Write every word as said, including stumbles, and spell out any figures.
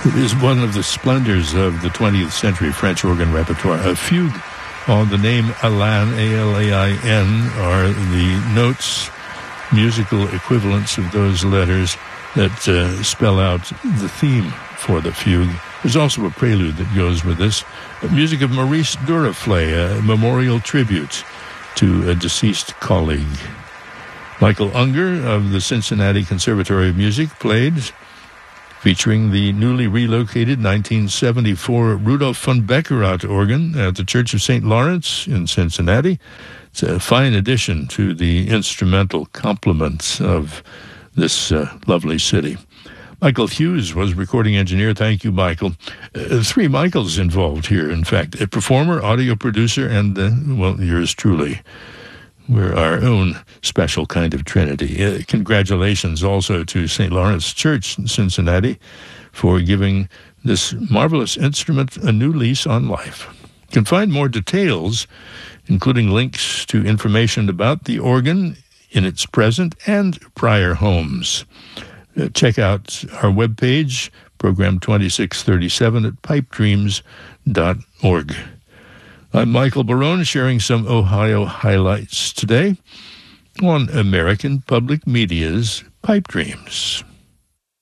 It is one of the splendors of the twentieth century French organ repertoire. A fugue on the name Alain, A L A I N, are the notes, musical equivalents of those letters that uh, spell out the theme for the fugue. There's also a prelude that goes with this. Music of Maurice Duraflay, a memorial tribute to a deceased colleague. Michael Unger of the Cincinnati Conservatory of Music played, featuring the newly relocated nineteen seventy-four Rudolf von Beckerath organ at the Church of Saint Lawrence in Cincinnati. It's a fine addition to the instrumental complement of this uh, lovely city. Michael Hughes was recording engineer. Thank you, Michael. Uh, three Michaels involved here, in fact. A performer, audio producer, and, uh, well, yours truly. We're our own special kind of trinity. Uh, congratulations also to Saint Lawrence Church in Cincinnati for giving this marvelous instrument a new lease on life. You can find more details, including links to information about the organ in its present and prior homes. Uh, check out our webpage, program twenty-six thirty-seven at pipe dreams dot org. I'm Michael Barone, sharing some Ohio highlights today on American Public Media's Pipe Dreams.